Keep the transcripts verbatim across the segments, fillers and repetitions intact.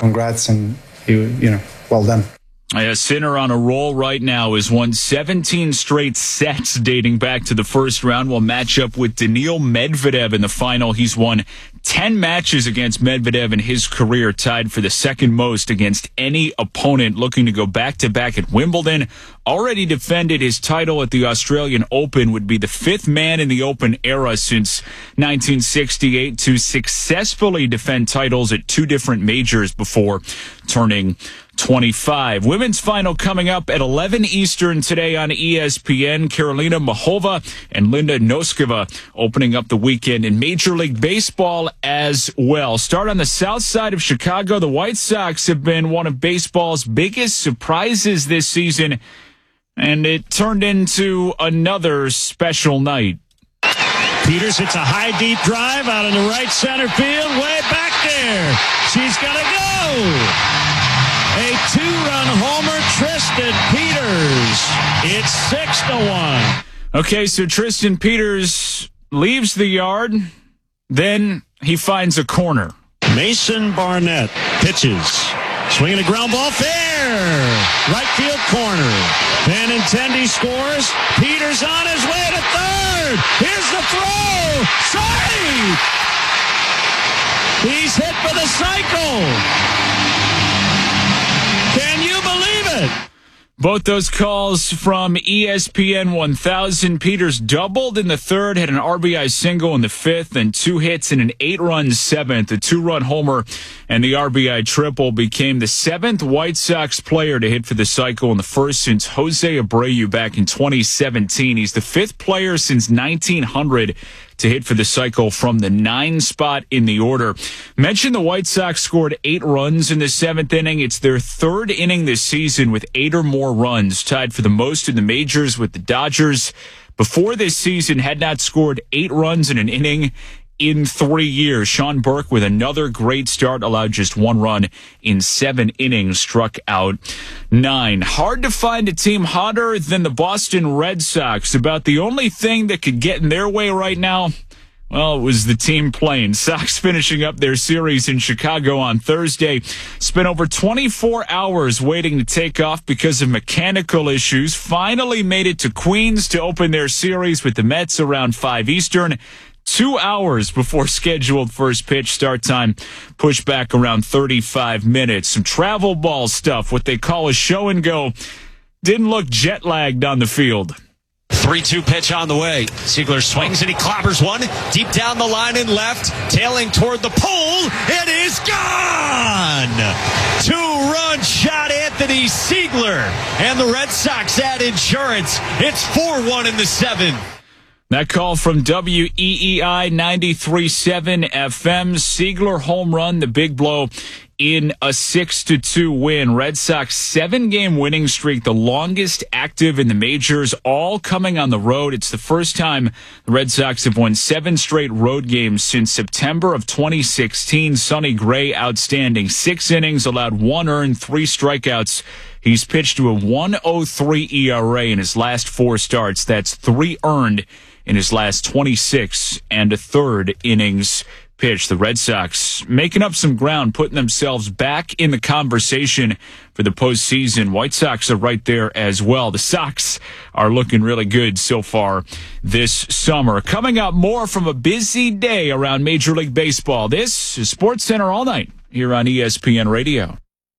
congrats, and you, you know, well done. Yeah, Sinner on a roll right now has won seventeen straight sets dating back to the first round. Will match up with Daniil Medvedev in the final. He's won ten matches against Medvedev in his career, tied for the second most against any opponent, looking to go back-to-back at Wimbledon. Already defended his title at the Australian Open, would be the fifth man in the Open era since nineteen sixty-eight to successfully defend titles at two different majors before turning twenty-five. Women's final coming up at eleven Eastern today on E S P N. Karolina Muchova and Linda Noskova opening up the weekend in Major League Baseball as well. Start on the south side of Chicago. The White Sox have been one of baseball's biggest surprises this season, and it turned into another special night. Peters hits a high, deep drive out in the right center field, way back there. She's got to go. A two-run homer, Tristan Peters. It's six to one. Okay, so Tristan Peters leaves the yard. Then he finds a corner. Mason Barnett pitches. Swinging a ground ball, fair. Right field corner. Benintendi scores. Peters on his way to third. Here's the throw. Save! He's hit for the cycle. Can you believe it? Both those calls from E S P N one thousand. Peters doubled in the third, had an R B I single in the fifth, and two hits in an eight-run seventh. A two-run homer and the R B I triple became the seventh White Sox player to hit for the cycle in the first since Jose Abreu back in twenty seventeen. He's the fifth player since nineteen hundred to hit for the cycle from the nine spot in the order. Mentioned the White Sox scored eight runs in the seventh inning. It's their third inning this season with eight or more runs, tied for the most in the majors with the Dodgers. Before this season, had not scored eight runs in an inning in three years. Sean Burke with another great start, allowed just one run in seven innings, struck out nine. Hard to find a team hotter than the Boston Red Sox. About the only thing that could get in their way right now, well, it was the team playing. Sox finishing up their series in Chicago on Thursday. Spent over twenty-four hours waiting to take off because of mechanical issues. Finally made it to Queens to open their series with the Mets around five Eastern. Two hours before scheduled first pitch start time, pushed back around thirty-five minutes. Some travel ball stuff, what they call a show and go. Didn't look jet lagged on the field. three two pitch on the way. Ziegler swings and he clobbers one deep down the line and left, tailing toward the pole. It is gone! Two-run shot, Anthony Ziegler. And the Red Sox add insurance. It's four one in the seventh. That call from W E E I ninety-three point seven F M. Ziegler home run, the big blow in a six to two win. Red Sox seven-game winning streak, the longest active in the majors, all coming on the road. It's the first time the Red Sox have won seven straight road games since September of twenty sixteen. Sonny Gray, outstanding. Six innings, allowed one earned, three strikeouts. He's pitched to a one oh three E R A in his last four starts. That's three earned in his last twenty-six and a third innings pitched. The Red Sox making up some ground, putting themselves back in the conversation for the postseason. White Sox are right there as well. The Sox are looking really good so far this summer. Coming up, more from a busy day around Major League Baseball. This is Sports Center All Night here on E S P N Radio.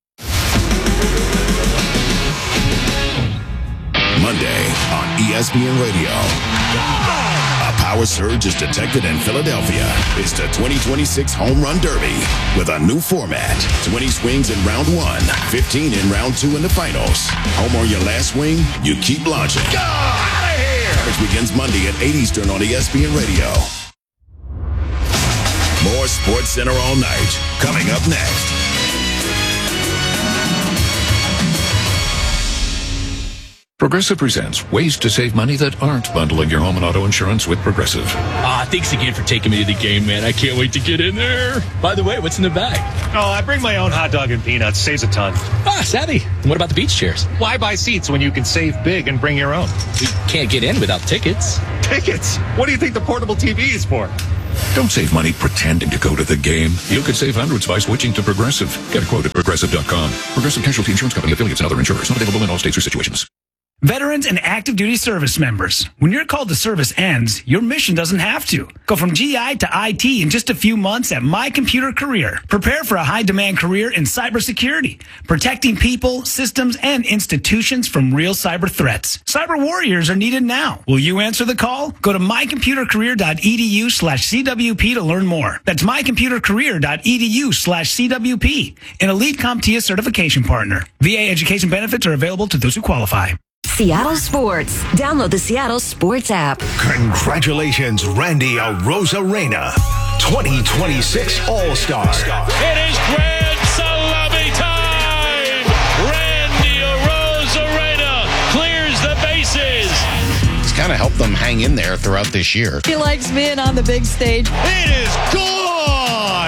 Monday on E S P N Radio. A power surge is detected in Philadelphia. It's the twenty twenty-six Home Run Derby with a new format. twenty swings in round one, fifteen in round two in the finals. Home on your last swing, you keep launching. Go out of here! Coverage begins Monday at eight Eastern on E S P N Radio. More Sports Center All Night coming up next. Progressive presents ways to save money that aren't bundling your home and auto insurance with Progressive. Ah, thanks again for taking me to the game, man. I can't wait to get in there. By the way, what's in the bag? Oh, I bring my own hot dog and peanuts. Saves a ton. Ah, savvy. And what about the beach chairs? Why buy seats when you can save big and bring your own? We can't get in without tickets. Tickets? What do you think the portable T V is for? Don't save money pretending to go to the game. You could save hundreds by switching to Progressive. Get a quote at progressive dot com. Progressive Casualty Insurance Company, affiliates, and other insurers. Not available in all states or situations. Veterans and active duty service members, when your call to service ends, your mission doesn't have to. Go from G I to I T in just a few months at My Computer Career. Prepare for a high-demand career in cybersecurity, protecting people, systems, and institutions from real cyber threats. Cyber warriors are needed now. Will you answer the call? Go to my computer career dot e d u slash c w p to learn more. That's my computer career dot e d u slash c w p, an elite CompTIA certification partner. V A education benefits are available to those who qualify. Seattle Sports. Download the Seattle Sports app. Congratulations, Randy Arozarena, twenty twenty-six All-Star. It is grand salami time! Randy Arozarena clears the bases. He's kind of helped them hang in there throughout this year. He likes being on the big stage. It is gone!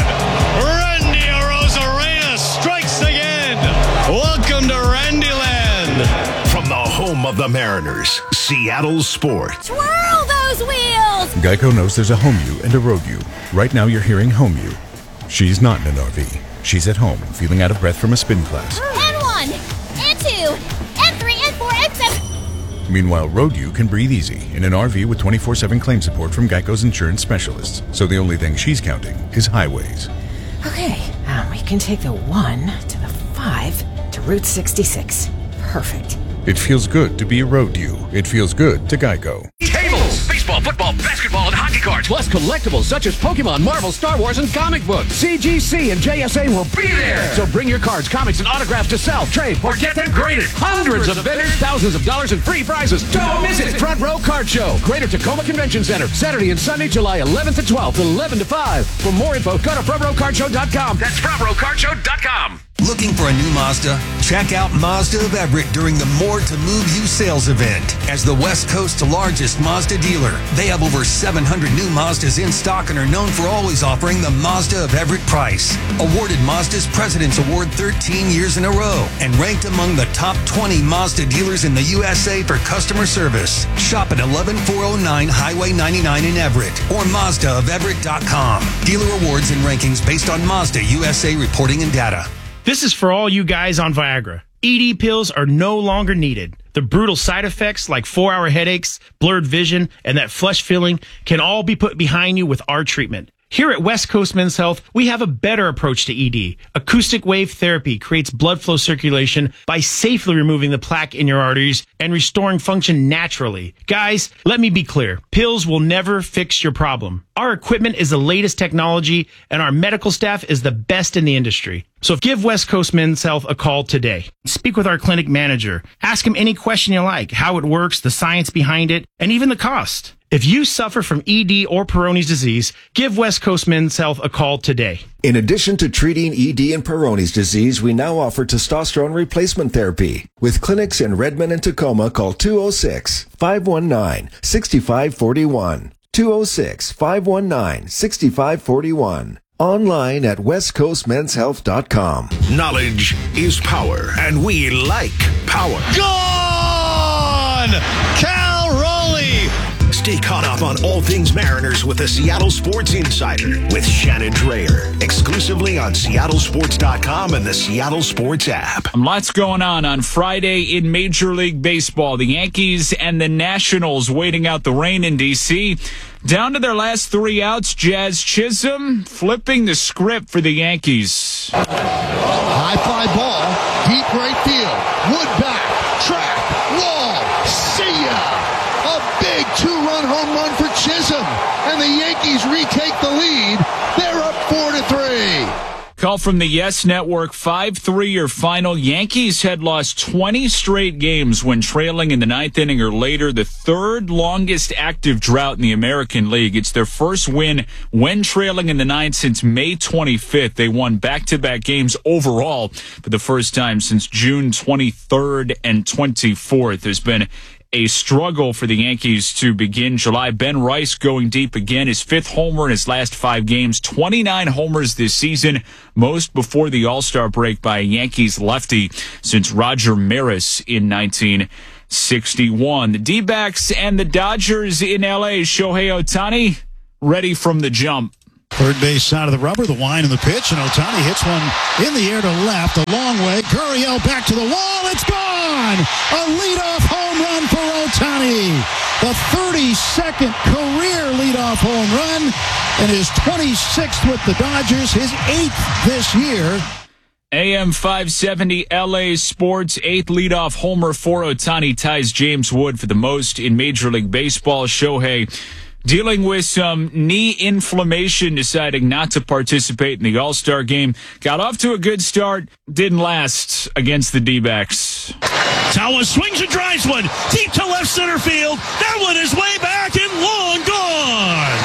Randy Arozarena strikes again. Welcome to Randyland. From the home of the Mariners, Seattle Sports. Twirl those wheels! Geico knows there's a home you and a road you. Right now you're hearing home you. She's not in an R V. She's at home, feeling out of breath from a spin class. And one, and two, and three, and four, and seven. Meanwhile, road you can breathe easy in an R V with twenty-four seven claim support from Geico's insurance specialists. So the only thing she's counting is highways. Okay, um, we can take the one to the five to Route sixty-six. Perfect. It feels good to be a road you. It feels good to Geico. Tables, baseball, football, basketball, and hockey cards, plus collectibles such as Pokemon, Marvel, Star Wars, and comic books. C G C and J S A will be there. So bring your cards, comics, and autographs to sell, trade, or get them graded. Hundreds of vendors, thousands of dollars in free prizes. Don't miss it. Front Row Card Show, Greater Tacoma Convention Center, Saturday and Sunday, July eleventh to twelfth, eleven to five. For more info, go to front row card show dot com. That's front row card show dot com. Looking for a new Mazda? Check out Mazda of Everett during the More to Move You sales event. As the West Coast's largest Mazda dealer, they have over seven hundred new Mazdas in stock and are known for always offering the Mazda of Everett price. Awarded Mazda's President's Award thirteen years in a row and ranked among the top twenty Mazda dealers in the U S A for customer service. Shop at eleven four oh nine Highway ninety-nine in Everett or Mazda of Everett dot com. Dealer awards and rankings based on Mazda U S A reporting and data. This is for all you guys on Viagra. E D pills are no longer needed. The brutal side effects like four-hour headaches, blurred vision, and that flush feeling can all be put behind you with our treatment. Here at West Coast Men's Health, we have a better approach to E D. Acoustic wave therapy creates blood flow circulation by safely removing the plaque in your arteries and restoring function naturally. Guys, let me be clear. Pills will never fix your problem. Our equipment is the latest technology, and our medical staff is the best in the industry. So give West Coast Men's Health a call today. Speak with our clinic manager. Ask him any question you like, how it works, the science behind it, and even the cost. If you suffer from E D or Peyronie's disease, give West Coast Men's Health a call today. In addition to treating E D and Peyronie's disease, we now offer testosterone replacement therapy. With clinics in Redmond and Tacoma, call two oh six, five one nine, six five four one. two oh six, five one nine, six five four one. Online at west coast men's health dot com. Knowledge is power, and we like power. Gone! Cal Raleigh! Stay caught up on all things Mariners with the Seattle Sports Insider with Shannon Drayer. Exclusively on seattle sports dot com and the Seattle Sports app. Lots going on on Friday in Major League Baseball. The Yankees and the Nationals waiting out the rain in D C Down to their last three outs, Jazz Chisholm flipping the script for the Yankees. High fly ball, deep right field. Wood back, track, wall, see ya! A big two-run home run for Chisholm, and the Yankees retake the lead. They're up four to three. Call from the Yes Network, five three your final. Yankees had lost twenty straight games when trailing in the ninth inning or later, the third longest active drought in the American League. It's their first win when trailing in the ninth since May twenty-fifth. They won back-to-back games overall for the first time since June twenty-third and twenty-fourth. There's been a struggle for the Yankees to begin July. Ben Rice going deep again, his fifth homer in his last five games, twenty-nine homers this season, most before the All-Star break by a Yankees lefty since Roger Maris in nineteen sixty-one. The D-backs and the Dodgers in L A. Shohei Ohtani ready from the jump. Third base side of the rubber, the wind and the pitch, and Ohtani hits one in the air to left, a long way. Gurriel back to the wall, it's gone! A leadoff home run for Ohtani. The thirty-second career leadoff home run, and his twenty-sixth with the Dodgers, his eighth this year. A M five seventy L A Sports, eighth leadoff homer for Ohtani, ties James Wood for the most in Major League Baseball. Shohei, dealing with some knee inflammation, deciding not to participate in the All-Star game. Got off to a good start, didn't last against the D-backs. Tawa swings and drives one deep to left center field. That one is way back and long gone.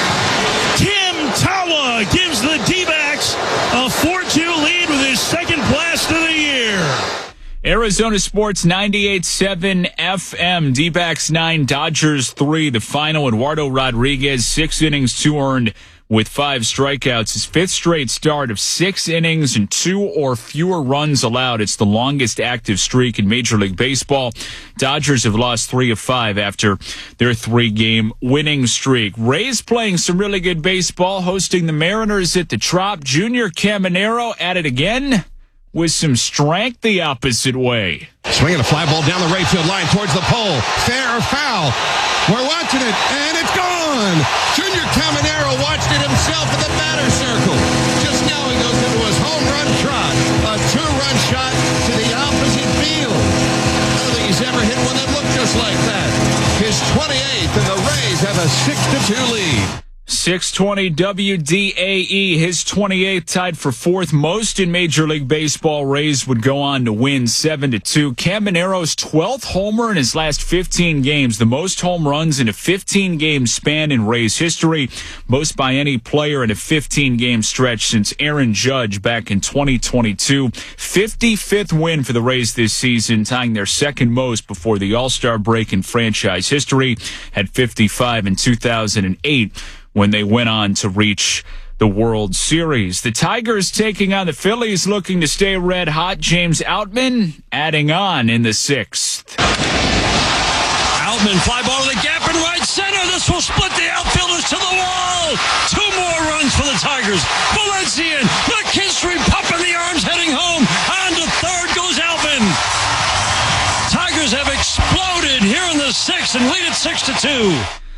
Tim Tawa gives the D-backs a four two lead with his second blast of the year. Arizona Sports ninety-eight point seven F M, D-backs nine, Dodgers three. The final, Eduardo Rodriguez, six innings, two earned with five strikeouts. His fifth straight start of six innings and two or fewer runs allowed. It's the longest active streak in Major League Baseball. Dodgers have lost three of five after their three-game winning streak. Rays playing some really good baseball, hosting the Mariners at the Trop. Junior Caminero at it again with some strength the opposite way. Swinging a fly ball down the right field line towards the pole. Fair or foul? We're watching it, and it's gone! Junior Caminero watched it himself in the batter circle. Just now he goes into his home run trot. A two-run shot to the opposite field. I don't think he's ever hit one that looked just like that. His twenty-eighth, and the Rays have a six to two lead. six twenty W D A E, his twenty-eighth, tied for fourth most in Major League Baseball. Rays would go on to win seven to two. Caminero's twelfth homer in his last fifteen games, the most home runs in a fifteen-game span in Rays history, most by any player in a fifteen-game stretch since Aaron Judge back in twenty twenty-two. fifty-fifth win for the Rays this season, tying their second most before the All-Star break in franchise history, had fifty-five in two thousand eight. when they went on to reach the World Series. The Tigers taking on the Phillies, looking to stay red hot. James Outman adding on in the sixth. Outman, fly ball to the gap in right center. This will split the outfielders to the wall. Two more runs for the Tigers. Valencian, McKinstry pumping the arms, heading home. On to third goes Outman. Tigers have exploded here in the sixth and lead at six to two.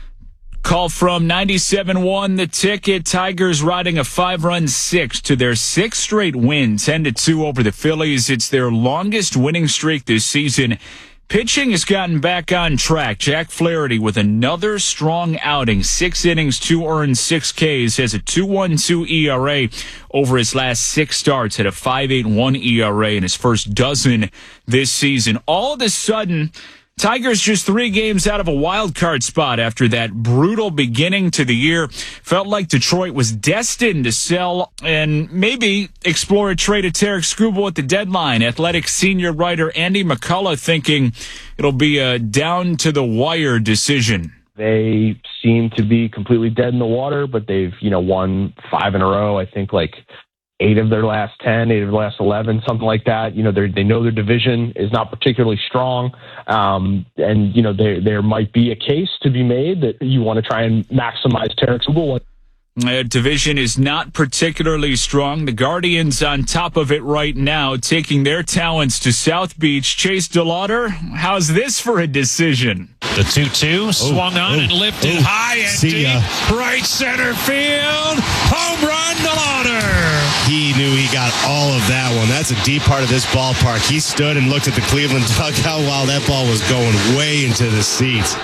Call from ninety-seven one The Ticket. Tigers riding a five-run six to their sixth straight win, ten to two over the Phillies. It's their longest winning streak this season. Pitching has gotten back on track. Jack Flaherty with another strong outing. Six innings, two earned, six Ks. Has a two point one two E R A over his last six starts. Had a five point eight one E R A in his first dozen this season. All of a sudden, Tigers just three games out of a wild card spot after that brutal beginning to the year. Felt like Detroit was destined to sell and maybe explore a trade of Tarek Skubal at the deadline. Athletic senior writer Andy McCullough thinking it'll be a down-to-the-wire decision. They seem to be completely dead in the water, but they've, you know, won five in a row. I think like eight of their last ten, eight of their last eleven, something like that. You know, they they know their division is not particularly strong. Um, and, you know, there there might be a case to be made that you want to try and maximize Tarek Skubal. Uh, division is not particularly strong. The Guardians on top of it right now, taking their talents to South Beach. Chase DeLauder, how's this for a decision? The two two swung oh, on oh, and lifted oh, high and see deep. ya. Right center field. Home run, DeLauder. He knew he got all of that one. That's a deep part of this ballpark. He stood and looked at the Cleveland dugout while that ball was going way into the seats.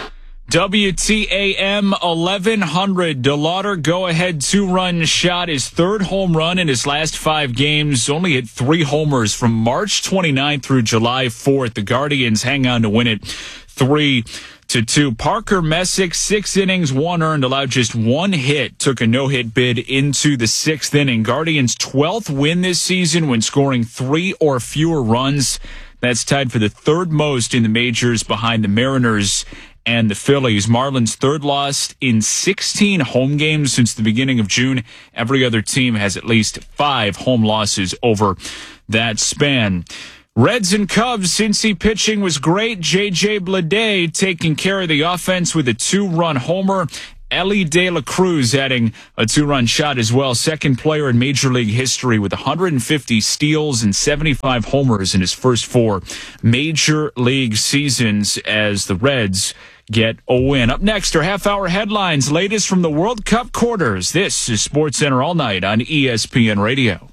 W T A M eleven hundred. DeLauder go-ahead two-run shot, his third home run in his last five games. Only hit three homers from March twenty-ninth through July fourth. The Guardians hang on to win it three to two. Parker Messick, six innings, one earned, allowed just one hit. Took a no-hit bid into the sixth inning. Guardians' twelfth win this season when scoring three or fewer runs. That's tied for the third most in the majors behind the Mariners and the Phillies. Marlins' third loss in sixteen home games since the beginning of June. Every other team has at least five home losses over that span. Reds and Cubs, Cincy pitching was great. J J Bleday taking care of the offense with a two-run homer. Ellie De La Cruz adding a two-run shot as well. Second player in Major League history with one hundred fifty steals and seventy-five homers in his first four Major League seasons as the Reds get a win. Up next are half-hour headlines, latest from the World Cup quarters. This is SportsCenter All Night on E S P N Radio.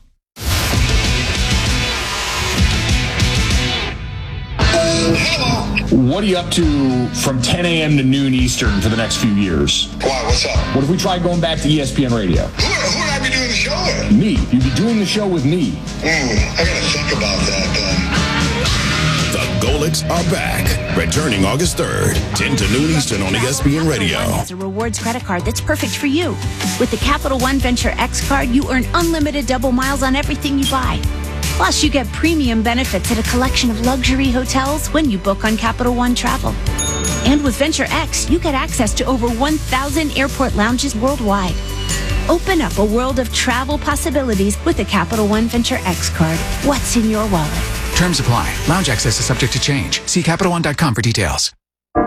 What are you up to from ten a.m. to noon Eastern for the next few years? Why? What's up? What if we tried going back to E S P N Radio? Who, who would I be doing the show with? Me. You'd be doing the show with me. Mm, I gotta think about that then. The Golics are back. Returning August third, ten to noon Eastern on E S P N Radio. Has a rewards credit card that's perfect for you. With the Capital One Venture X card, you earn unlimited double miles on everything you buy. Plus, you get premium benefits at a collection of luxury hotels when you book on Capital One Travel. And with Venture X, you get access to over one thousand airport lounges worldwide. Open up a world of travel possibilities with the Capital One Venture X card. What's in your wallet? Terms apply. Lounge access is subject to change. See Capital One dot com for details. When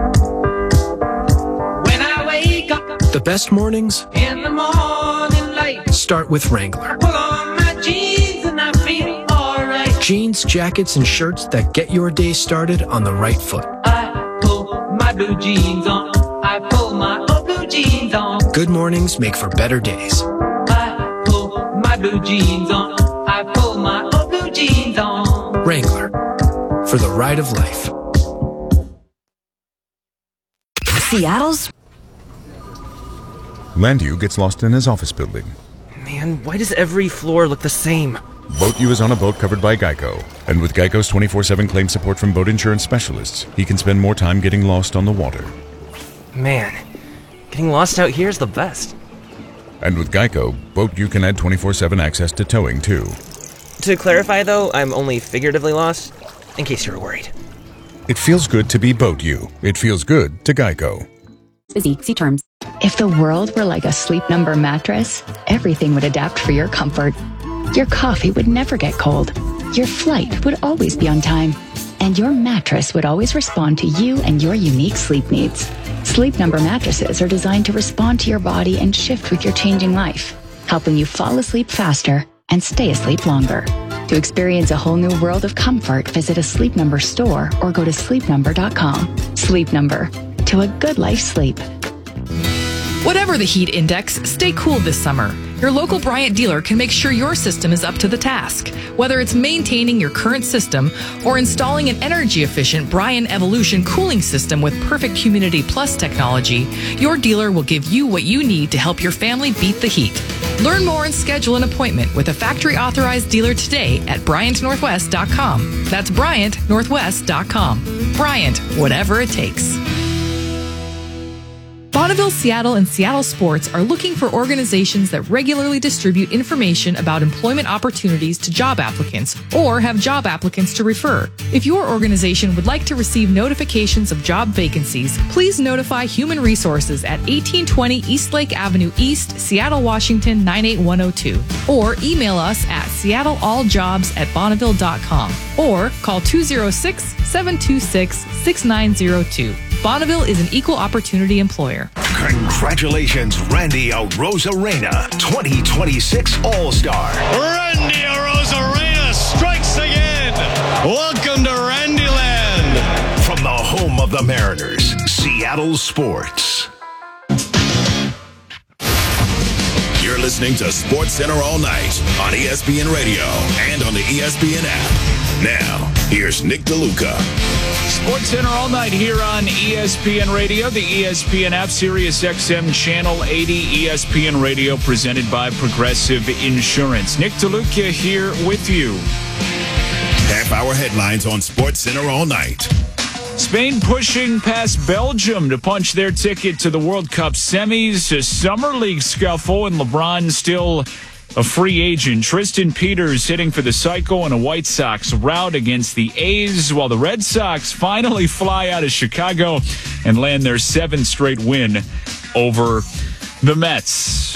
I wake up the best mornings in the morning light, start with Wrangler. Pull on my jeans and I feel alright. Jeans, jackets, and shirts that get your day started on the right foot. I pull my blue jeans on. I pull my old blue jeans on. Good mornings make for better days. I pull my blue jeans on. I pull my old blue jeans on. Wrangler, for the ride of life. Seattle's Landu gets lost in his office building. Man, why does every floor look the same? Boat U is on a boat covered by Geico. And with Geico's twenty-four seven claim support from boat insurance specialists, he can spend more time getting lost on the water. Man, getting lost out here is the best. And with Geico, Boat U can add twenty-four seven access to towing, too. To clarify, though, I'm only figuratively lost, in case you were worried. It feels good to be Boat U. It feels good to Geico. Busy. See terms. If the world were like a Sleep Number mattress, everything would adapt for your comfort. Your coffee would never get cold. Your flight would always be on time. And your mattress would always respond to you and your unique sleep needs. Sleep Number mattresses are designed to respond to your body and shift with your changing life, helping you fall asleep faster and stay asleep longer. To experience a whole new world of comfort, visit a Sleep Number store or go to sleep number dot com. Sleep Number. To a good life sleep. Whatever the heat index, stay cool this summer. Your local Bryant dealer can make sure your system is up to the task. Whether it's maintaining your current system or installing an energy-efficient Bryant Evolution cooling system with Perfect Humidity Plus technology, your dealer will give you what you need to help your family beat the heat. Learn more and schedule an appointment with a factory-authorized dealer today at Bryant Northwest dot com. That's Bryant Northwest dot com. Bryant, whatever it takes. Bonneville, Seattle, and Seattle Sports are looking for organizations that regularly distribute information about employment opportunities to job applicants or have job applicants to refer. If your organization would like to receive notifications of job vacancies, please notify Human Resources at eighteen twenty Eastlake Avenue East, Seattle, Washington nine eight one oh two, or email us at seattle all jobs at bonneville dot com or call two oh six, seven two six, six nine oh two. Bonneville is an equal opportunity employer. Congratulations, Randy Arozarena, twenty twenty-six All-Star. Randy Arozarena strikes again. Welcome to Randyland. From the home of the Mariners, Seattle Sports. You're listening to SportsCenter All Night on E S P N Radio and on the E S P N app. Now, here's Nick DeLuca. SportsCenter All Night here on E S P N Radio, the E S P N app, Sirius X M Channel eighty, E S P N Radio, presented by Progressive Insurance. Nick DeLuca here with you. Half-hour headlines on SportsCenter All Night. Spain pushing past Belgium to punch their ticket to the World Cup semis. A Summer League scuffle, and LeBron still a free agent. Tristan Peters hitting for the Psycho in a White Sox rout against the A's, while the Red Sox finally fly out of Chicago and land their seventh straight win over the Mets.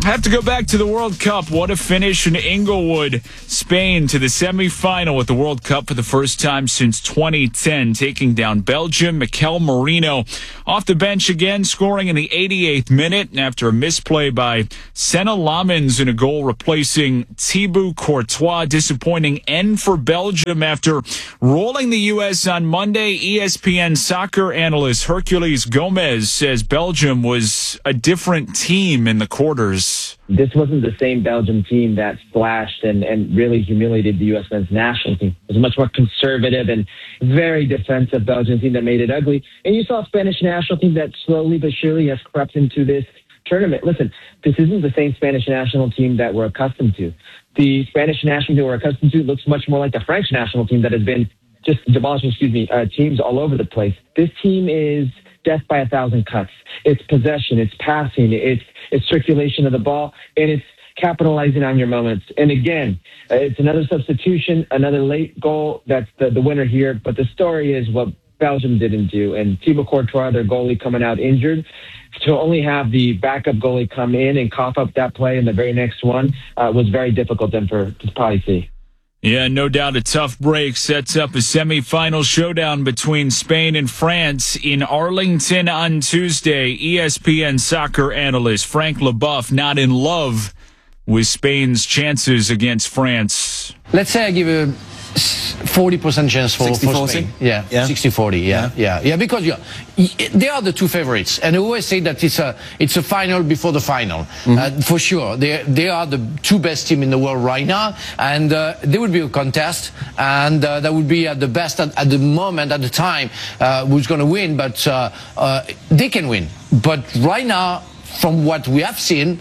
Have to go back to the World Cup. What a finish in Inglewood, Spain, to the semifinal at the World Cup for the first time since twenty ten, taking down Belgium. Mikel Merino off the bench again, scoring in the eighty-eighth minute after a misplay by Senna Lamens in a goal replacing Thibaut Courtois. Disappointing end for Belgium after rolling the U S on Monday. E S P N soccer analyst Herculez Gomez says Belgium was a different team in the quarters. This wasn't the same Belgium team that splashed and, and really humiliated the U S men's national team. It was a much more conservative and very defensive Belgian team that made it ugly. And you saw a Spanish national team that slowly but surely has crept into this tournament. Listen, this isn't the same Spanish national team that we're accustomed to. The Spanish national team we're accustomed to looks much more like the French national team that has been just demolishing, excuse me, uh, teams all over the place. This team is death by a thousand cuts. It's possession, it's passing, it's it's circulation of the ball, and it's capitalizing on your moments. And again, uh, it's another substitution, another late goal. That's the, the winner here. But the story is what Belgium didn't do. And Thibaut Courtois, their goalie, coming out injured, to only have the backup goalie come in and cough up that play in the very next one uh, was very difficult then for to probably see. Yeah, no doubt a tough break sets up a semifinal showdown between Spain and France in Arlington on Tuesday. E S P N soccer analyst Frank Leboeuf not in love with Spain's chances against France. Let's say I give a forty percent chance for, for Spain. Yeah, yeah. sixty forty, yeah, yeah, yeah, yeah, because yeah, they are the two favorites. And I always say that it's a, it's a final before the final. Mm-hmm. uh, for sure. They, they are the two best team in the world right now. And uh, there will be a contest. And uh, that would be at the best at, at the moment, at the time, uh, who's going to win. But uh, uh, they can win. But right now, from what we have seen,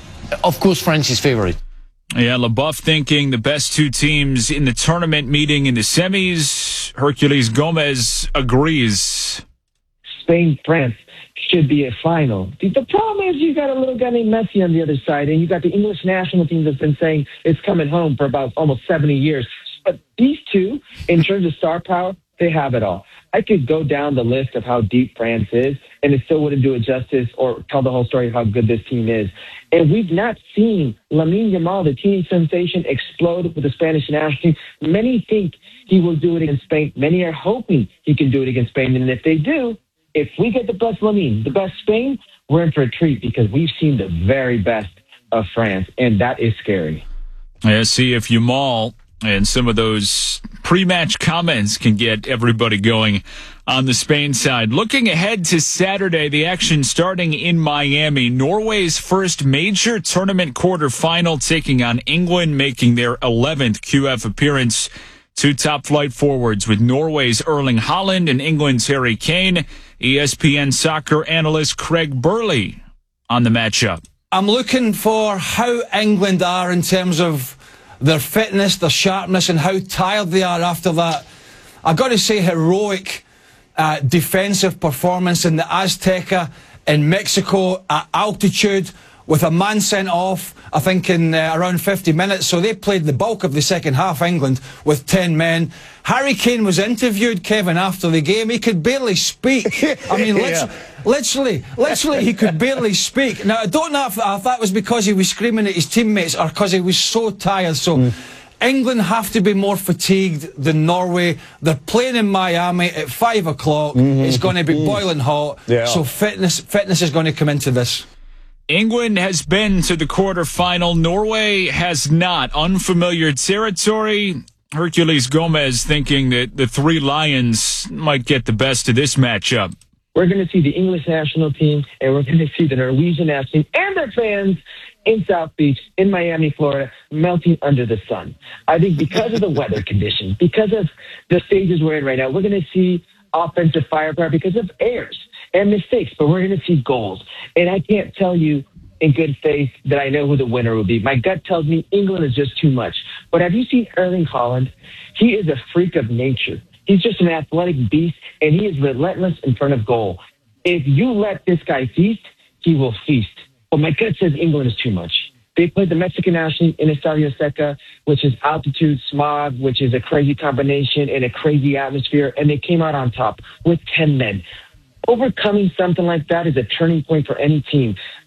of course, France is favorite. Yeah, Leboeuf thinking the best two teams in the tournament meeting in the semis. Herculez Gomez agrees. Spain, France should be a final. The, the problem is you got a little guy named Messi on the other side, and you got the English national team that's been saying it's coming home for about almost seventy years. But these two, in terms of star power, they have it all. I could go down the list of how deep France is, and it still wouldn't do it justice or tell the whole story of how good this team is. And we've not seen Lamine Yamal, the teenage sensation, explode with the Spanish national team. Many think he will do it against Spain. Many are hoping he can do it against Spain. And if they do, if we get the best Lamine, the best Spain, we're in for a treat because we've seen the very best of France, and that is scary. Yeah, see if Yamal and some of those pre-match comments can get everybody going on the Spain side. Looking ahead to Saturday, the action starting in Miami. Norway's first major tournament quarterfinal taking on England, making their eleventh Q F appearance. Two top-flight forwards with Norway's Erling Haaland and England's Harry Kane. E S P N soccer analyst Craig Burley on the matchup. I'm looking for how England are in terms of their fitness, their sharpness, and how tired they are after that, I've got to say, heroic uh, defensive performance in the Azteca in Mexico at altitude with a man sent off, I think, in uh, around fifty minutes. So they played the bulk of the second half, England, with ten men. Harry Kane was interviewed, Kevin, after the game. He could barely speak. I mean, yeah. literally, literally, he could barely speak. Now, I don't know if, if that was because he was screaming at his teammates or because he was so tired. So mm. England have to be more fatigued than Norway. They're playing in Miami at five o'clock. Mm-hmm. It's going to be mm. boiling hot. Yeah. So fitness, fitness is going to come into this. England has been to the quarterfinal. Norway has not. Unfamiliar territory. Herculez Gomez thinking that the three Lions might get the best of this matchup. We're going to see the English national team, and we're going to see the Norwegian national team and their fans in South Beach, in Miami, Florida, melting under the sun. I think because of the weather conditions, because of the stages we're in right now, we're going to see offensive firepower because of errors and mistakes, but we're going to see goals. And I can't tell you in good faith that I know who the winner will be. My gut tells me England is just too much. But have you seen Erling Haaland? He is a freak of nature. He's just an athletic beast, and he is relentless in front of goal. If you let this guy feast, he will feast. But my gut says England is too much. They played the Mexican national in Estadio Azteca, which is altitude, smog, which is a crazy combination and a crazy atmosphere, and they came out on top with ten men. Overcoming something like that is a turning point for any team.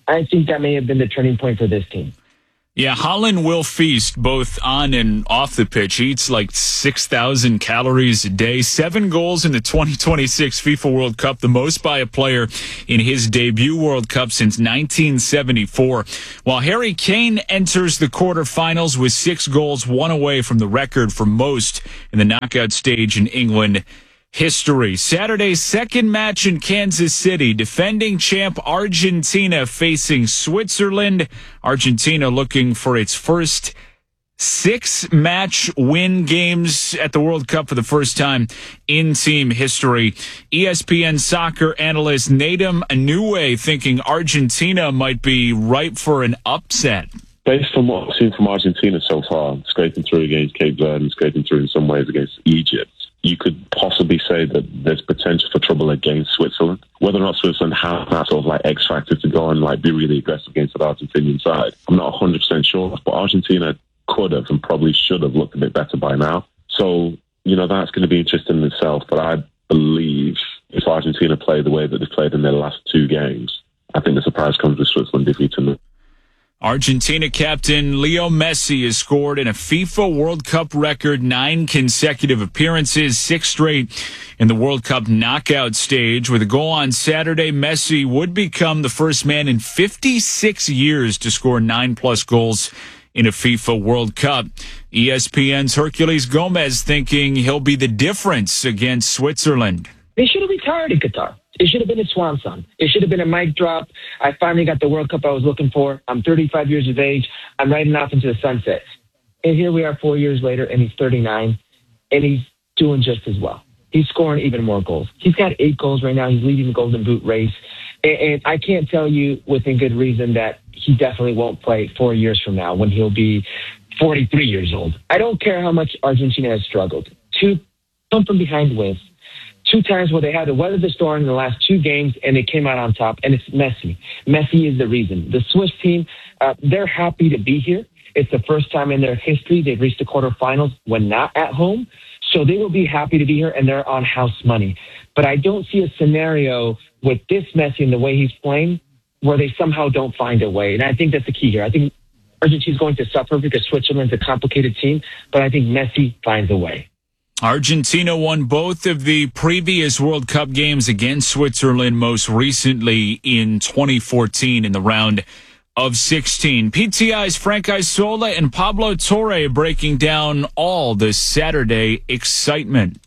I think that may have been the turning point for this team. Yeah, Haaland will feast both on and off the pitch. He eats like six thousand calories a day. Seven goals in the twenty twenty-six FIFA World Cup, the most by a player in his debut World Cup since nineteen seventy-four. While Harry Kane enters the quarterfinals with six goals, one away from the record for most in the knockout stage in England history. Saturday's second match in Kansas City, defending champ Argentina facing Switzerland. Argentina looking for its first six match win games at the World Cup for the first time in team history. E S P N soccer analyst Nadim Inoue thinking Argentina might be ripe for an upset. Based on what I've seen from Argentina so far, scraping through against Cape Verde and scraping through in some ways against Egypt, you could possibly say that there's potential for trouble against Switzerland. Whether or not Switzerland has that sort of like X factor to go and like be really aggressive against the Argentinian side, I'm not one hundred percent sure. But Argentina could have and probably should have looked a bit better by now. So, you know, that's going to be interesting in itself. But I believe if Argentina play the way that they've played in their last two games, I think the surprise comes with Switzerland defeating them. Argentina captain Leo Messi has scored in a FIFA World Cup record nine consecutive appearances, six straight in the World Cup knockout stage. With a goal on Saturday, Messi would become the first man in fifty-six years to score nine-plus goals in a FIFA World Cup. E S P N's Herculez Gomez thinking he'll be the difference against Switzerland. They should have retired in Qatar. It should have been a swan song. It should have been a mic drop. I finally got the World Cup I was looking for. I'm thirty-five years of age. I'm riding off into the sunset. And here we are four years later, and he's thirty-nine, and he's doing just as well. He's scoring even more goals. He's got eight goals right now. He's leading the Golden Boot race. And, and I can't tell you within good reason that he definitely won't play four years from now when he'll be forty-three years old. I don't care how much Argentina has struggled. Two come from behind wins. Two times where they had to weather the storm in the last two games, and they came out on top, and it's Messi. Messi is the reason. The Swiss team, uh, they're happy to be here. It's the first time in their history they've reached the quarterfinals when not at home, so they will be happy to be here, and they're on house money. But I don't see a scenario with this Messi and the way he's playing where they somehow don't find a way, and I think that's the key here. I think Argentina's going to suffer because Switzerland's a complicated team, but I think Messi finds a way. Argentina won both of the previous World Cup games against Switzerland, most recently in twenty fourteen in the round of sixteen. P T I's Frank Isola and Pablo Torre breaking down all the Saturday excitement.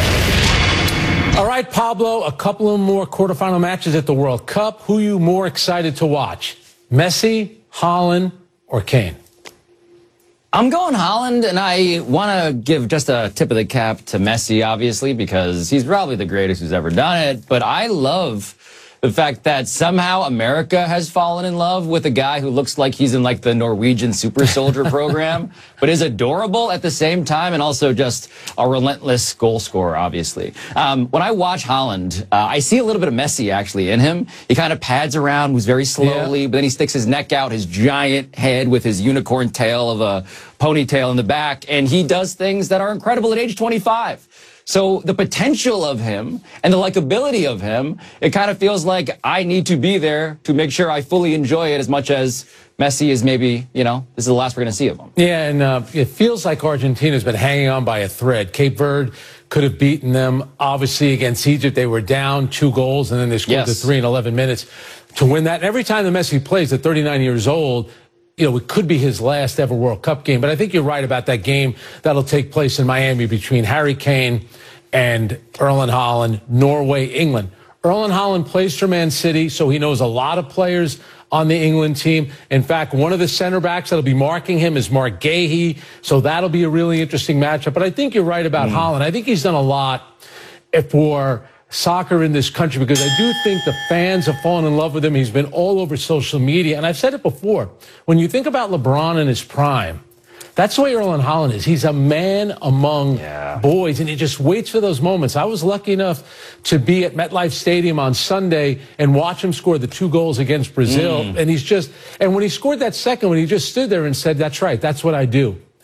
All right, Pablo, a couple of more quarterfinal matches at the World Cup. Who are you more excited to watch? Messi, Haaland, or Kane? I'm going Haaland, and I want to give just a tip of the cap to Messi, obviously, because he's probably the greatest who's ever done it. But I love the fact that somehow America has fallen in love with a guy who looks like he's in like the Norwegian super soldier program, but is adorable at the same time and also just a relentless goal scorer, obviously. Um, when I watch Haaland, uh, I see a little bit of Messi actually in him. He kind of pads around, moves very slowly, yeah. But then he sticks his neck out, his giant head with his unicorn tail of a ponytail in the back, and he does things that are incredible at age twenty-five. So the potential of him and the likability of him, it kind of feels like I need to be there to make sure I fully enjoy it as much as Messi is maybe, you know, this is the last we're going to see of him. Yeah, and uh, it feels like Argentina's been hanging on by a thread. Cape Verde could have beaten them. Obviously, against Egypt, they were down two goals, and then they scored yes. the three in eleven minutes to win that. And every time the Messi plays at thirty-nine years old, you know, it could be his last ever World Cup game. But I think you're right about that game that'll take place in Miami between Harry Kane and Erling Haaland, Norway, England. Erling Haaland plays for Man City, so he knows a lot of players on the England team. In fact, one of the center backs that'll be marking him is Mark Gahey, so that'll be a really interesting matchup. But I think you're right about mm. Haaland. I think he's done a lot for soccer in this country because I do think the fans have fallen in love with him. He's been all over social media. And I've said it before, when you think about LeBron in his prime, that's the way Erling Haaland is. He's a man among yeah. boys, and he just waits for those moments. I was lucky enough to be at MetLife Stadium on Sunday and watch him score the two goals against Brazil. Mm. And he's just, and when he scored that second one, he just stood there and said, that's right, that's what I do.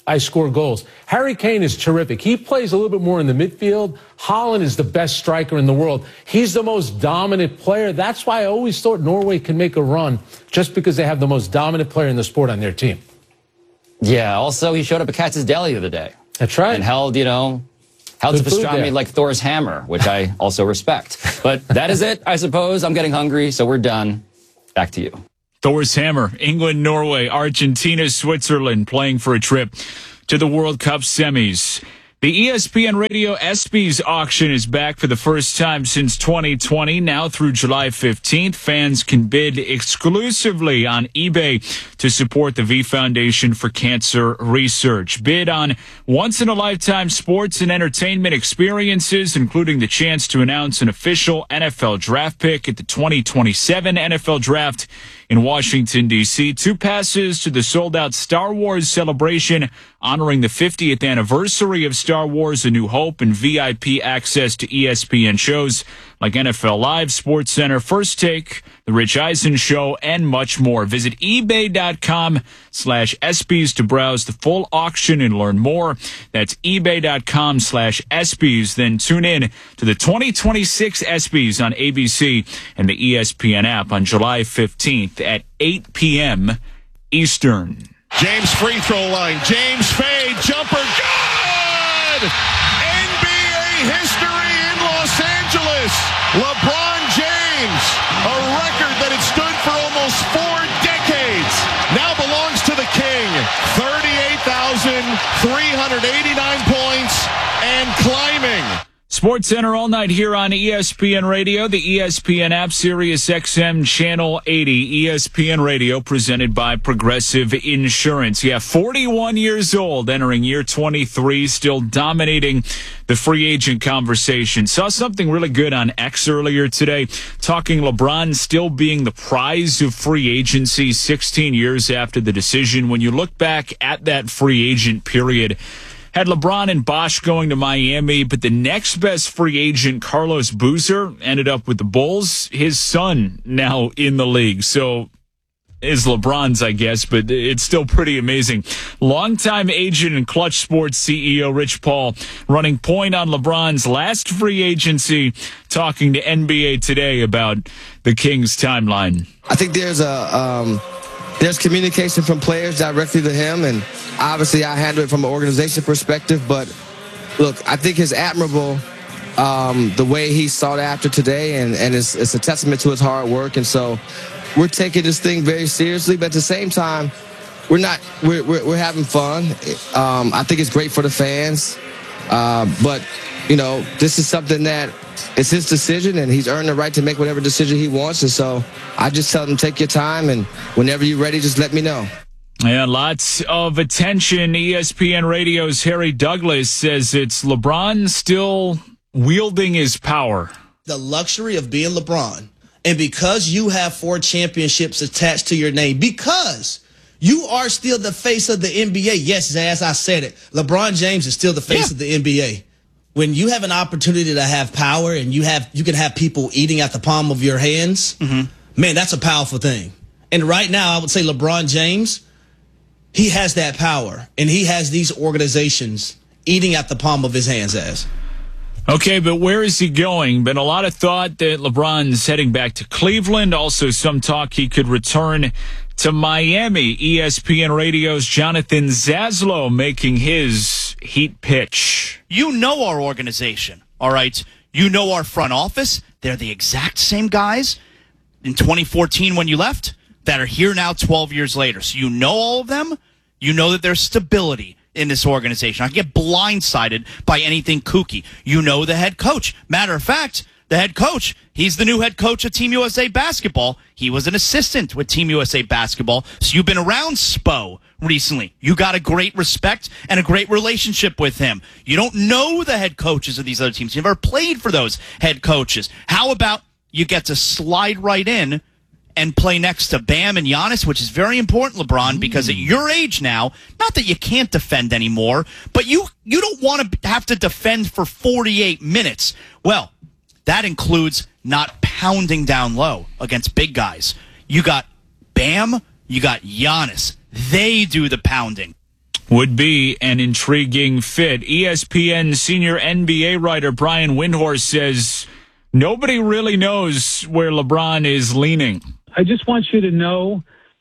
I score goals. Harry Kane is terrific. He plays a little bit more in the midfield. Haaland is the best striker in the world. He's the most dominant player. That's why I always thought Norway can make a run, just because they have the most dominant player in the sport on their team. Yeah, also he showed up at Katz's Deli the other day. That's right. And held, you know, held Good to food pastrami there. like Thor's hammer, which I also respect. But that is it, I suppose. I'm getting hungry, so we're done. Back to you. Thor's hammer, England, Norway, Argentina, Switzerland playing for a trip to the World Cup semis. The E S P N Radio ESPYs auction is back for the first time since twenty twenty. Now through July fifteenth, fans can bid exclusively on eBay to support the V Foundation for Cancer Research. Bid on once-in-a-lifetime sports and entertainment experiences, including the chance to announce an official N F L draft pick at the twenty twenty-seven N F L Draft in Washington, D C, two passes to the sold-out Star Wars celebration honoring the fiftieth anniversary of Star Wars A New Hope, and V I P access to E S P N shows like N F L Live, SportsCenter, First Take, The Rich Eisen Show, and much more. Visit ebay.com slash ESPYs to browse the full auction and learn more. That's ebay.com slash ESPYs. Then tune in to the twenty twenty-six ESPYs on A B C and the E S P N app on July fifteenth at eight p.m. Eastern. James free throw line. James fade. Jumper. Good! N B A history in Los Angeles. LeBron James. A record that had stood for almost four decades. Now belongs to the King. thirty-eight thousand three hundred eighty-nine points and climbing. SportsCenter all night here on E S P N Radio, the E S P N app, Sirius X M Channel eighty, E S P N Radio, presented by Progressive Insurance. Yeah, forty-one years old, entering year twenty-three, still dominating the free agent conversation. Saw something really good on X earlier today, talking LeBron still being the prize of free agency sixteen years after the decision. When you look back at that free agent period, had LeBron and Bosh going to Miami, but the next best free agent, Carlos Boozer, ended up with the Bulls. His son now in the league. So is LeBron's, I guess, but it's still pretty amazing. Longtime agent and Clutch Sports C E O Rich Paul running point on LeBron's last free agency, talking to N B A Today about the Kings timeline. I think there's a um, there's communication from players directly to him, and obviously I handle it from an organization perspective. But look, I think it's admirable um, the way he sought after today, and, and it's, it's a testament to his hard work. And so we're taking this thing very seriously, but at the same time, we're not we're we're, we're having fun. Um, I think it's great for the fans, uh, but you know, this is something that it's his decision, and he's earned the right to make whatever decision he wants. And so I just tell him, take your time, and whenever you're ready, just let me know. Yeah, lots of attention. E S P N Radio's Harry Douglas says it's LeBron still wielding his power. The luxury of being LeBron, and because you have four championships attached to your name, because you are still the face of the N B A. Yes, Zaz, I said it. LeBron James is still the face yeah. of the N B A. When you have an opportunity to have power, and you have you can have people eating at the palm of your hands, mm-hmm. man, that's a powerful thing. And right now, I would say LeBron James, he has that power, and he has these organizations eating at the palm of his hands as. Okay, but where is he going? Been a lot of thought that LeBron's heading back to Cleveland. Also some talk he could return to Miami. E S P N Radio's Jonathan Zaslow making his Heat pitch. You know our organization, all right? You know our front office. They're the exact same guys in twenty fourteen when you left that are here now twelve years later. So you know all of them. You know that there's stability in this organization. I get blindsided by anything kooky. You know the head coach. Matter of fact, the head coach, he's the new head coach of Team U S A Basketball. He was an assistant with Team U S A Basketball. So you've been around Spo recently. You got a great respect and a great relationship with him. You don't know the head coaches of these other teams. You've never played for those head coaches. How about you get to slide right in and play next to Bam and Giannis, which is very important, LeBron, because at your age now, not that you can't defend anymore, but you you don't want to have to defend for forty-eight minutes. Well, that includes not pounding down low against big guys. You got Bam, you got Giannis. They do the pounding. would be an intriguing fit. E S P N senior N B A writer Brian Windhorst says nobody really knows where LeBron is leaning. I just want you to know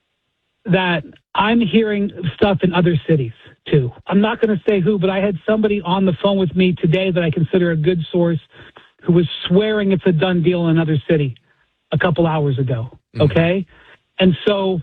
that I'm hearing stuff in other cities, too. I'm not going to say who, but I had somebody on the phone with me today that I consider a good source who was swearing it's a done deal in another city a couple hours ago, okay? Mm-hmm. And so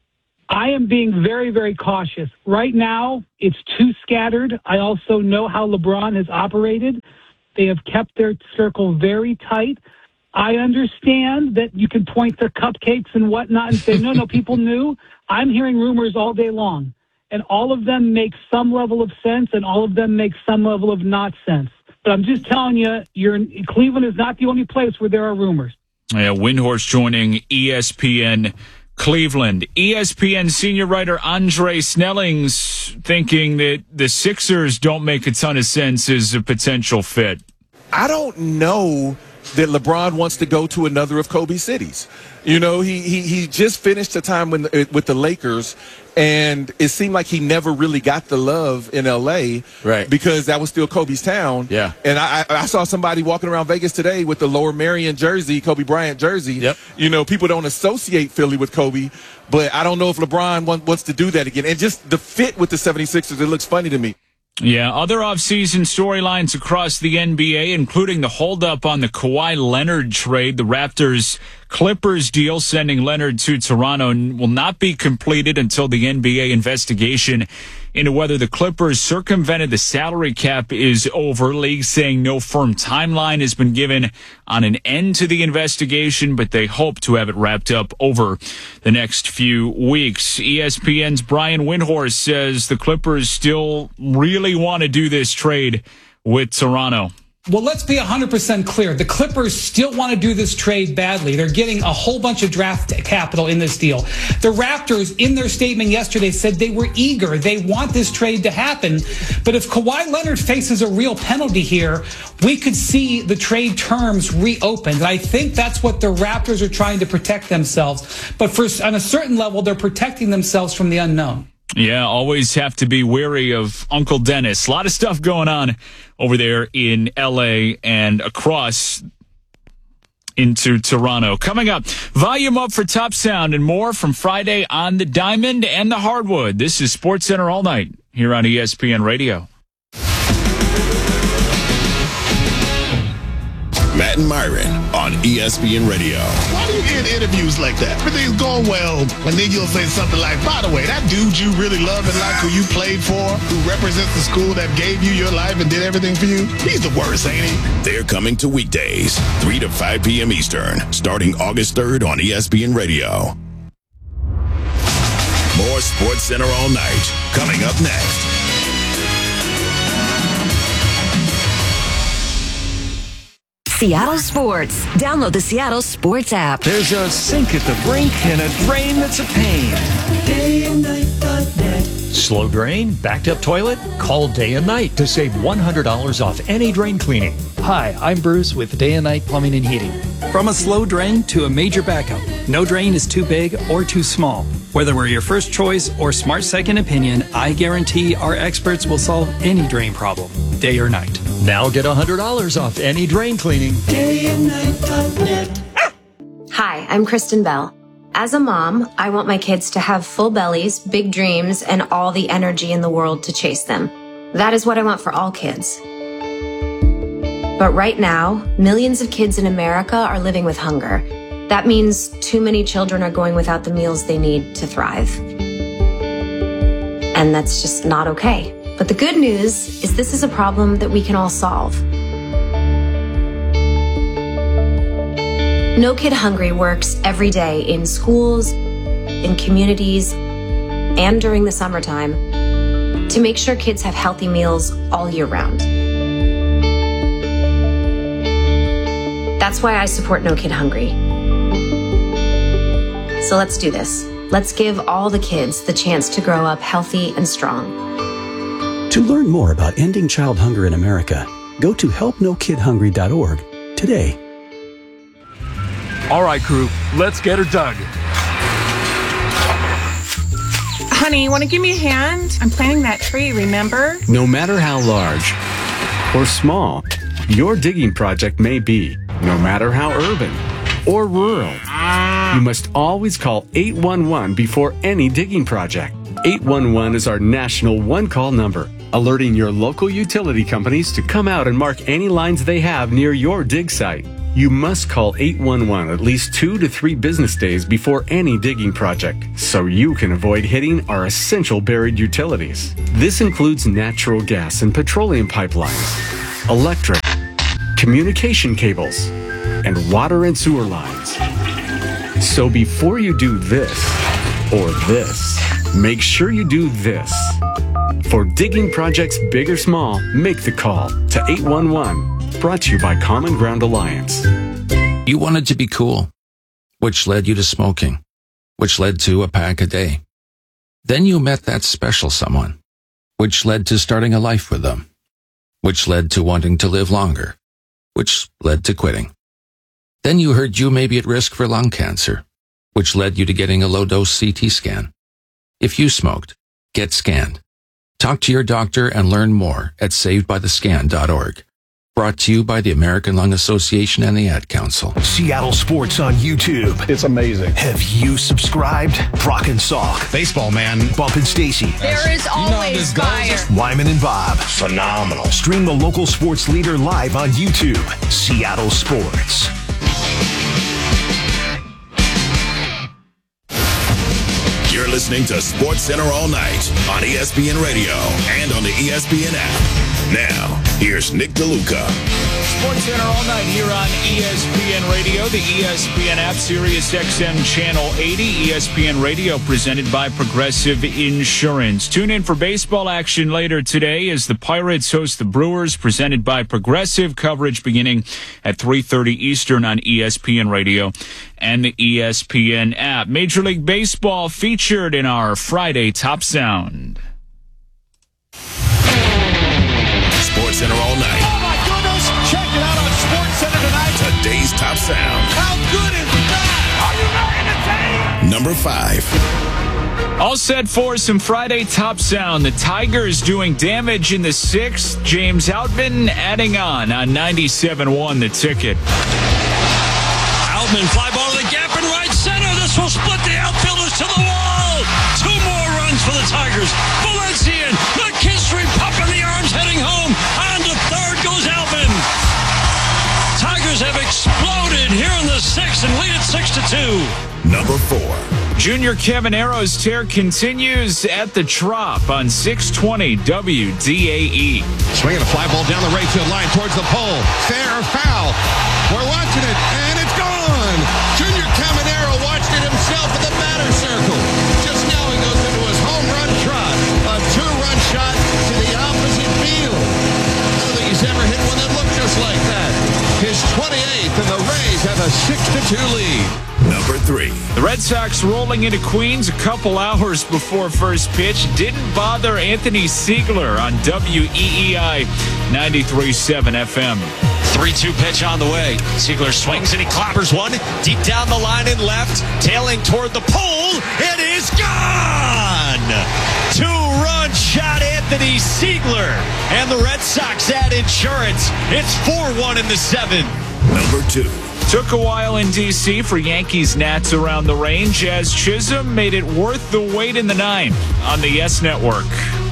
I am being very, very cautious. Right now, it's too scattered. I also know how LeBron has operated. They have kept their circle very tight. I understand that you can point to cupcakes and whatnot and say, no, no, people knew. I'm hearing rumors all day long, and all of them make some level of sense, and all of them make some level of not sense. But I'm just telling you, you're, Cleveland is not the only place where there are rumors. Yeah, Windhorst joining E S P N Cleveland. E S P N senior writer Andre Snelling's thinking that the Sixers don't make a ton of sense as a potential fit. I don't know that LeBron wants to go to another of Kobe's cities. You know, he he, he just finished a time when the, with the Lakers, and it seemed like he never really got the love in L A, right? Because that was still Kobe's town. Yeah. And I, I saw somebody walking around Vegas today with the Lower Merion jersey, Kobe Bryant jersey. Yep. You know, people don't associate Philly with Kobe, but I don't know if LeBron want, wants to do that again. And just the fit with the seventy-sixers, it looks funny to me. Yeah, other offseason storylines across the N B A, including the holdup on the Kawhi Leonard trade. The Raptors Clippers deal sending Leonard to Toronto will not be completed until the N B A investigation into whether the Clippers circumvented the salary cap is over. League saying no firm timeline has been given on an end to the investigation, but they hope to have it wrapped up over the next few weeks. E S P N's Brian Windhorst says the Clippers still really want to do this trade with Toronto. Well, let's be one hundred percent clear. The Clippers still want to do this trade badly. They're getting a whole bunch of draft capital in this deal. The Raptors, in their statement yesterday, said they were eager. They want this trade to happen. But if Kawhi Leonard faces a real penalty here, we could see the trade terms reopened. And I think that's what the Raptors are trying to protect themselves. But for, on a certain level, they're protecting themselves from the unknown. Yeah, always have to be wary of Uncle Dennis. A lot of stuff going on over there in L A and across into Toronto. Coming up, volume up for Top Sound and more from Friday on the Diamond and the Hardwood. This is SportsCenter All Night here on E S P N Radio. Matt and Myron on E S P N Radio. Why do you end interviews like that? Everything's going well, and then you'll say something like, by the way, that dude you really love and like, who you played for, who represents the school that gave you your life and did everything for you, he's the worst, ain't he? They're coming to weekdays, three to five p.m. Eastern, starting August third on E S P N Radio. More SportsCenter All Night, coming up next. Seattle Sports. Download the Seattle Sports app. There's a sink at the brink and a drain that's a pain. day and night dot net. Slow drain? Backed up toilet? Call Day and Night to save one hundred dollars off any drain cleaning. Hi, I'm Bruce with Day and Night Plumbing and Heating. From a slow drain to a major backup, no drain is too big or too small. Whether we're your first choice or smart second opinion, I guarantee our experts will solve any drain problem, day or night. Now get one hundred dollars off any drain cleaning. day and night dot net. Hi, I'm Kristen Bell. As a mom, I want my kids to have full bellies, big dreams, and all the energy in the world to chase them. That is what I want for all kids. But right now, millions of kids in America are living with hunger. That means too many children are going without the meals they need to thrive. And that's just not okay. But the good news is this is a problem that we can all solve. No Kid Hungry works every day in schools, in communities, and during the summertime to make sure kids have healthy meals all year round. That's why I support No Kid Hungry. So let's do this. Let's give all the kids the chance to grow up healthy and strong. To learn more about ending child hunger in America, go to help no kid hungry dot org today. All right, crew, let's get her dug. Honey, you want to give me a hand? I'm planting that tree, remember? No matter how large or small your digging project may be, no matter how urban or rural, you must always call eight one one before any digging project. eight one one is our national one-call number, alerting your local utility companies to come out and mark any lines they have near your dig site. You must call eight one one at least two to three business days before any digging project, so you can avoid hitting our essential buried utilities. This includes natural gas and petroleum pipelines, electric, communication cables, and water and sewer lines. So before you do this or this, make sure you do this. For digging projects big or small, make the call to eight one one. Brought to you by Common Ground Alliance. You wanted to be cool, which led you to smoking, which led to a pack a day. Then you met that special someone, which led to starting a life with them, which led to wanting to live longer, which led to quitting. Then you heard you may be at risk for lung cancer, which led you to getting a low-dose C T scan. If you smoked, get scanned. Talk to your doctor and learn more at saved by the scan dot org. Brought to you by the American Lung Association and the Ad Council. Seattle Sports on YouTube. It's amazing. Have you subscribed? Brock and Salk. Baseball, man. Bump and Stacy. There is always fire. Wyman and Bob. Phenomenal. Stream the local sports leader live on YouTube. Seattle Sports. You're listening to Sports Center all night on E S P N Radio and on the E S P N app. Now, here's Nick DeLuca. Sports Center all night here on E S P N Radio, the E S P N app, Sirius X M Channel eighty, E S P N Radio, presented by Progressive Insurance. Tune in for baseball action later today as the Pirates host the Brewers, presented by Progressive. Coverage beginning at three thirty Eastern on E S P N Radio and the E S P N app. Major League Baseball featured in our Friday Top Sound. Sports Center all night. Oh my goodness! Check it out on Sports Center tonight. Today's Top Sound. How good is that? Are you ready to take? Number five. All set for some Friday Top Sound. The Tigers doing damage in the sixth. James Outman adding on on ninety-seven point one The Ticket. Outman, fly ball to the gap in right center. This will split the outfielders to the wall. Two more runs for the Tigers. Valencian, McKinstry pumping the arms, heading home. On to third goes Outman. Tigers have exploded here in the sixth and lead it six to two. Number four. Junior Cavanero's tear continues at the Trop on six twenty W D A E. Swinging a fly ball down the right field line towards the pole. Fair or foul? We're watching it, and it's gone. Junior Cavanero watched it himself in the batter circle. Just now he goes into his home run trot. A two-run shot to the opposite field. I don't think he's ever hit one that looked just like that. His twenty-eighth, and the Rays have a six to two lead. Number three. The Red Sox rolling into Queens a couple hours before first pitch didn't bother Anthony Siegler on W E E I ninety-three point seven F M. three two pitch on the way. Siegler swings and he clobbers one deep down the line and left, tailing toward the pole. It is gone! Two-run shot, Anthony Siegler. And the Red Sox add insurance. It's four one in the seventh. Number two. Took a while in D C for Yankees Nats around the range as Chisholm made it worth the wait in the ninth on the Yes Network.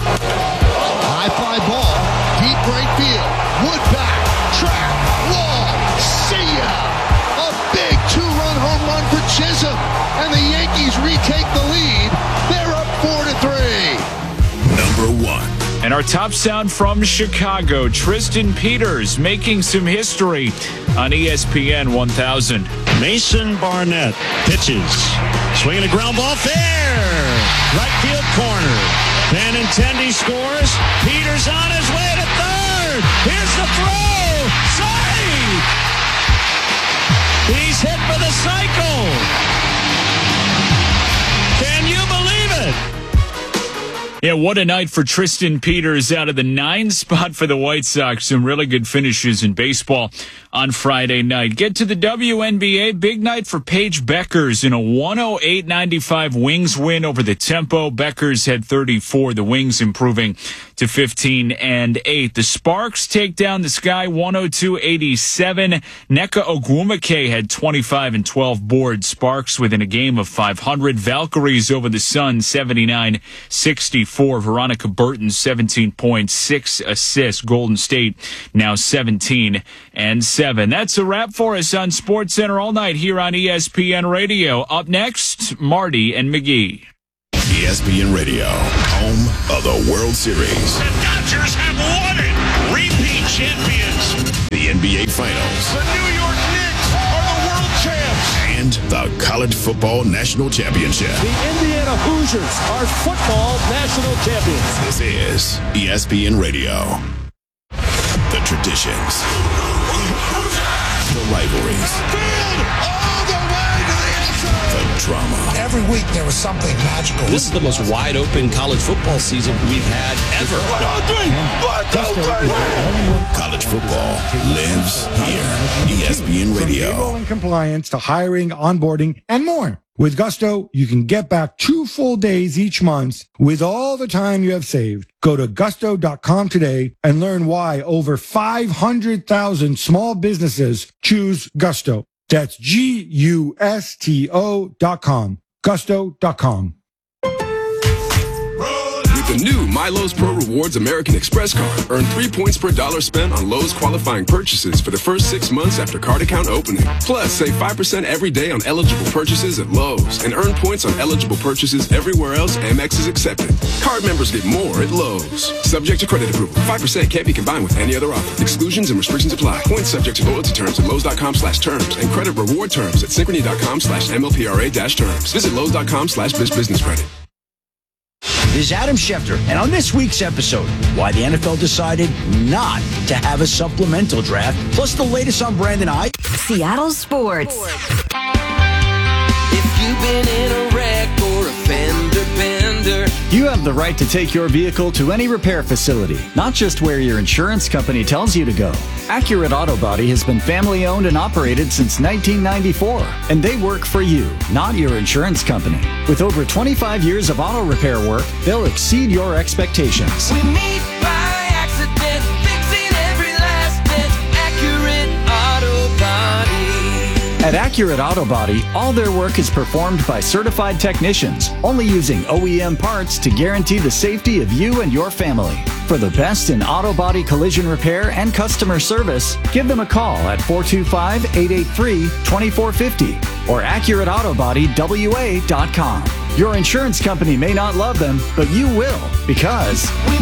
High fly ball, deep right field. Wood back, track, wall, see ya! A big two-run home run for Chisholm, and the Yankees retake the lead. They're up four to three. Number one. And our top sound from Chicago, Tristan Peters making some history on E S P N one thousand. Mason Barnett pitches. Swinging a ground ball, fair! Right field corner. Benintendi scores. Peters on his way to third. Here's the throw. Save! He's hit for the cycle. Can you believe it? Yeah, what a night for Tristan Peters out of the nine spot for the White Sox. Some really good finishes in baseball on Friday night. Get to the W N B A. Big night for Paige Beckers in a one oh eight ninety-five Wings win over the Tempo. Beckers had thirty-four. The Wings improving to fifteen and eight. The Sparks take down the Sky one oh two eighty-seven. Nneka Ogwumike had twenty-five and twelve boards. Sparks within a game of five hundred. Valkyries over the Suns seventy-nine sixty-four. Veronica Burton, seventeen points, six assists. Golden State now seventeen and seven. That's a wrap for us on SportsCenter All Night here on E S P N Radio. Up next, Marty and McGee. E S P N Radio, home of the World Series. The Dodgers have won it. Repeat champions. The N B A Finals. The New York Knicks are the world champs. And the College Football National Championship. The Indiana Hoosiers are football national champions. This is E S P N Radio. The traditions. The rivalries. The drama. Every week there was something magical. This is the most wide open college football season we've had ever. College football lives here. E S P N Radio. Payroll and compliance to hiring, onboarding, and more. With Gusto, you can get back two full days each month with all the time you have saved. Go to gusto dot com today and learn why over five hundred thousand small businesses choose Gusto. That's G U S T O dot com. Gusto dot com. The new MyLowe's Pro Rewards American Express card. Earn three points per dollar spent on Lowe's qualifying purchases for the first six months after card account opening. Plus, save five percent every day on eligible purchases at Lowe's and earn points on eligible purchases everywhere else Amex is accepted. Card members get more at Lowe's. Subject to credit approval. five percent can't be combined with any other offer. Exclusions and restrictions apply. Points subject to loyalty terms at Lowe's dot com slash terms and credit reward terms at Synchrony dot com slash M L P R A dash terms. Visit Lowe's dot com slash business credit. This is Adam Schefter, and on this week's episode, why the N F L decided not to have a supplemental draft, plus the latest on Brandon Ayuk. Seattle Sports. If you've been in a wreck or a fender bender, You have the right to take your vehicle to any repair facility, not just where your insurance company tells you to go. Accurate Auto Body has been family owned and operated since nineteen ninety-four, and they work for you, not your insurance company. With over twenty-five years of auto repair work, they'll exceed your expectations. we meet by accident, fixing every last dent. Accurate Auto Body. At Accurate Auto Body, all their work is performed by certified technicians, only using O E M parts to guarantee the safety of you and your family. For the best in auto body collision repair and customer service, give them a call at four two five, eight eight three, two four five zero or accurate auto body W A dot com. Your insurance company may not love them, but you will, because